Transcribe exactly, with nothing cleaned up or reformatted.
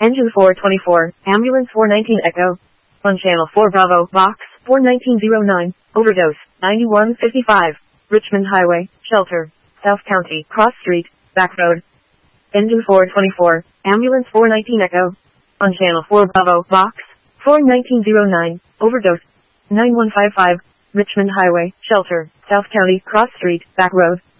Engine four twenty-four, Ambulance four nineteen Echo. On Channel four Bravo, Box four nineteen oh nine, Overdose, ninety-one fifty-five, Richmond Highway, Shelter, South County, Cross Street, Back Road. Engine four twenty-four, Ambulance four nineteen Echo. On Channel four Bravo, Box four nineteen oh nine, Overdose, nine one five five, Richmond Highway, Shelter, South County, Cross Street, Back Road.